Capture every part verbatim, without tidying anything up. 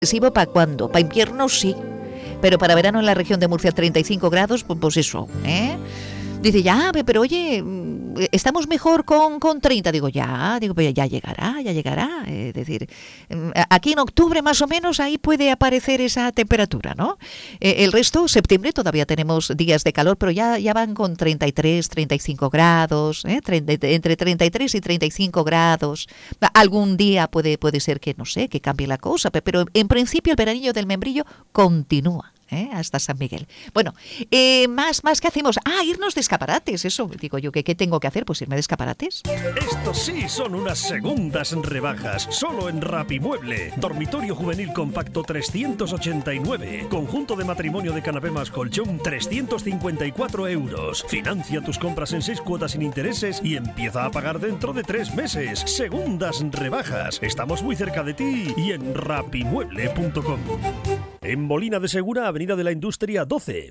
¿Para cuándo? Para invierno sí, pero para verano en la región de Murcia treinta y cinco grados, pues, pues eso, ¿eh? Dice, ya, pero oye, estamos mejor con, con treinta. Digo, ya, digo, pues ya llegará, ya llegará. Es decir, aquí en octubre más o menos ahí puede aparecer esa temperatura, ¿no? El resto, septiembre todavía tenemos días de calor, pero ya, ya van con treinta y tres, treinta y cinco grados, ¿eh? Entre treinta y tres y treinta y cinco grados. Algún día puede, puede ser que, no sé, que cambie la cosa, pero en principio el veranillo del membrillo continúa. ¿Eh? Hasta San Miguel. Bueno, eh, más, más, ¿qué hacemos? Ah, irnos de escaparates, eso. Digo yo, ¿qué, qué tengo que hacer? Pues irme de escaparates. Estos sí son unas segundas rebajas, solo en Rapimueble. Dormitorio juvenil compacto trescientos ochenta y nueve. Conjunto de matrimonio de canapé más colchón trescientos cincuenta y cuatro euros. Financia tus compras en seis cuotas sin intereses y empieza a pagar dentro de tres meses. Segundas rebajas. Estamos muy cerca de ti y en rapimueble punto com. En Molina de Segura, Avenida de la Industria doce.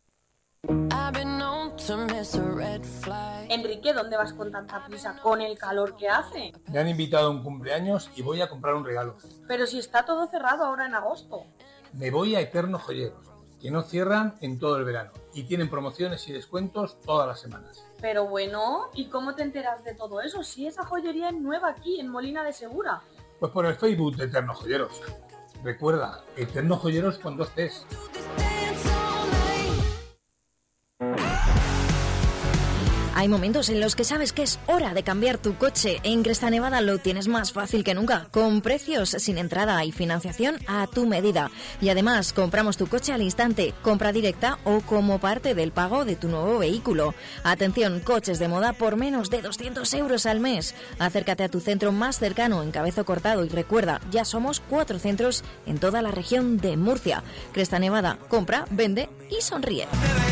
Enrique, ¿dónde vas con tanta prisa con el calor que hace? Me han invitado a un cumpleaños y voy a comprar un regalo. Pero si está todo cerrado ahora en agosto. Me voy a Eterno Joyeros, que no cierran en todo el verano y tienen promociones y descuentos todas las semanas. Pero bueno, ¿y cómo te enteras de todo eso si esa joyería es nueva aquí en Molina de Segura? Pues por el Facebook de Eterno Joyeros. Recuerda, Eterno Joyeros con dos Cs. Hay momentos en los que sabes que es hora de cambiar tu coche. En Cresta Nevada lo tienes más fácil que nunca, con precios sin entrada y financiación a tu medida. Y además, compramos tu coche al instante, compra directa o como parte del pago de tu nuevo vehículo. Atención, coches de moda por menos de doscientos euros al mes. Acércate a tu centro más cercano en Cabezo Cortado y recuerda, ya somos cuatro centros en toda la región de Murcia. Cresta Nevada, compra, vende y sonríe.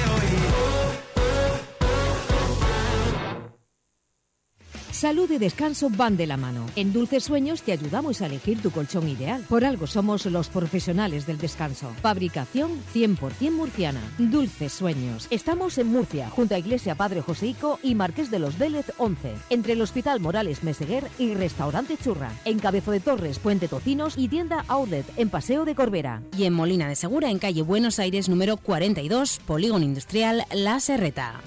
Salud y descanso van de la mano. En Dulces Sueños te ayudamos a elegir tu colchón ideal. Por algo somos los profesionales del descanso. Fabricación cien por ciento murciana. Dulces Sueños. Estamos en Murcia, junto a Iglesia Padre Joseico y Marqués de los Vélez once. Entre el Hospital Morales Meseguer y Restaurante Churra. En Cabezo de Torres, Puente Tocinos y tienda Outlet en Paseo de Corbera. Y en Molina de Segura, en calle Buenos Aires número cuarenta y dos, Polígono Industrial La Serreta.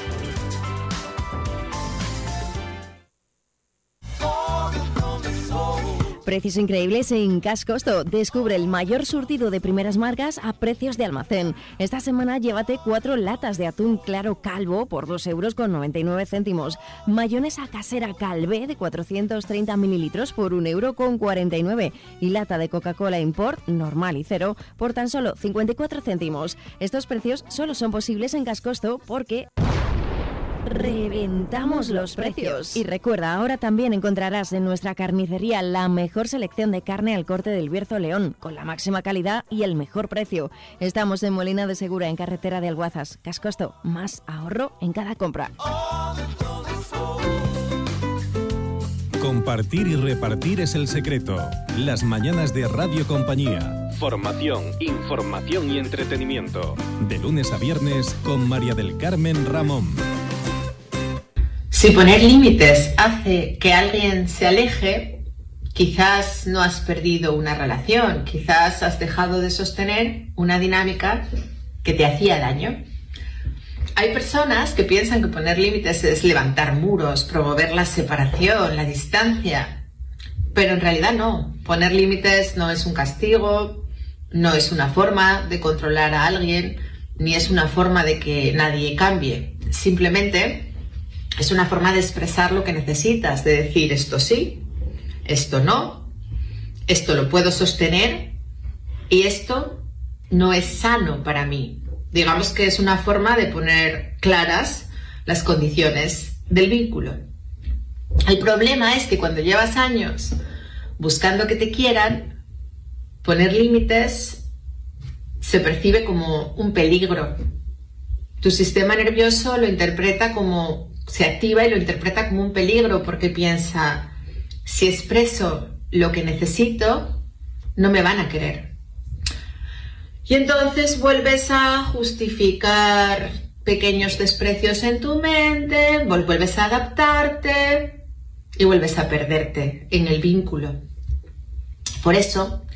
Precios increíbles en Cash Costo. Descubre el mayor surtido de primeras marcas a precios de almacén. Esta semana llévate cuatro latas de atún claro calvo por dos euros con noventa y nueve céntimos. Mayonesa casera Calvé de cuatrocientos treinta mililitros por un euro con cuarenta y nueve. Y lata de Coca-Cola Import normal y cero por tan solo cincuenta y cuatro céntimos. Estos precios solo son posibles en Cash Costo porque reventamos los precios. Y recuerda, ahora también encontrarás en nuestra carnicería la mejor selección de carne al corte del Bierzo León, con la máxima calidad y el mejor precio. Estamos en Molina de Segura, en carretera de Alguazas. Cash Costo, más ahorro en cada compra. Compartir y repartir es el secreto. Las mañanas de Radio Compañía. Formación, información y entretenimiento. De lunes a viernes con María del Carmen Ramón. Si poner límites hace que alguien se aleje, quizás no has perdido una relación, quizás has dejado de sostener una dinámica que te hacía daño. Hay personas que piensan que poner límites es levantar muros, promover la separación, la distancia, pero en realidad no. Poner límites no es un castigo, no es una forma de controlar a alguien, ni es una forma de que nadie cambie. Simplemente es una forma de expresar lo que necesitas, de decir esto sí, esto no, esto lo puedo sostener y esto no es sano para mí. Digamos que es una forma de poner claras las condiciones del vínculo. El problema es que cuando llevas años buscando que te quieran, poner límites se percibe como un peligro. Tu sistema nervioso lo interpreta como se activa y lo interpreta como un peligro porque piensa, si expreso lo que necesito, no me van a querer. Y entonces vuelves a justificar pequeños desprecios en tu mente, vuelves a adaptarte y vuelves a perderte en el vínculo. Por eso,